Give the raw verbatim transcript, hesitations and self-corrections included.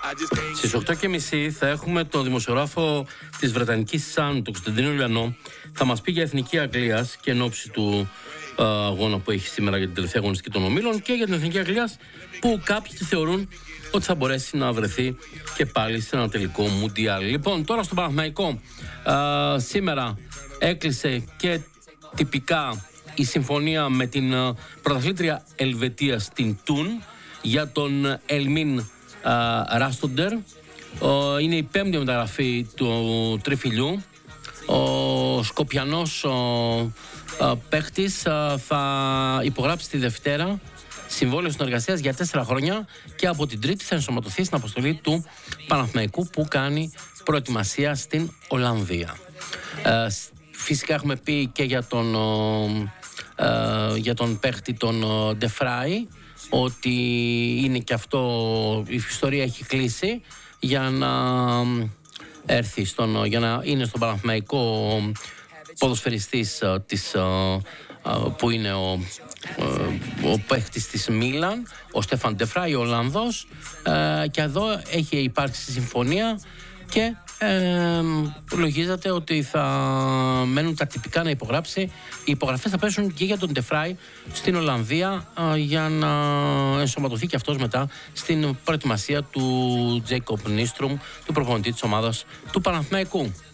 Στις οκτώ και μισή θα έχουμε τον δημοσιογράφο της Βρετανικής Sun, τον Κωνσταντίνο Λιανό. Θα μας πει για Εθνική Αγγλίας και εν ώψη του α, αγώνα που έχει σήμερα για την τελευταία αγωνιστική των ομίλων και για την Εθνική Αγγλίας, που κάποιοι θεωρούν ότι θα μπορέσει να βρεθεί και πάλι σε ένα τελικό Μουντιάλ. Λοιπόν, τώρα στο Παναθηναϊκό, α, σήμερα έκλεισε και τυπικά η συμφωνία με την πρωταθλήτρια Ελβετία στην Τουν για τον Ελμίν Ράστοντερ. Είναι η πέμπτη μεταγραφή του τριφυλιού. Ο Σκοπιανός παίχτης θα υπογράψει τη Δευτέρα συμβόλαιο συνεργασίας για τέσσερα χρόνια και από την Τρίτη θα ενσωματωθεί στην αποστολή του Παναθηναϊκού που κάνει προετοιμασία στην Ολλανδία. Φυσικά έχουμε πει και για τον, ε, για τον παίχτη τον Ντεφράι ότι είναι και αυτό, η ιστορία έχει κλείσει για να έρθει στον, για να είναι στον Παναθηναϊκό ποδοσφαιριστής της, που είναι ο, ο παίχτης της Μίλαν, ο Στέφαν Ντεφράι, ο Ολλανδός, και εδώ έχει υπάρξει συμφωνία και Ε, λογίζεται ότι θα μένουν τα τυπικά να υπογράψει. Οι υπογραφές θα πέσουν και για τον Ντεφράι στην Ολλανδία α, για να ενσωματωθεί και αυτός μετά στην προετοιμασία του Τζέικοπ Νίστρουμ, του προπονητή της ομάδας του Παναθηναϊκού.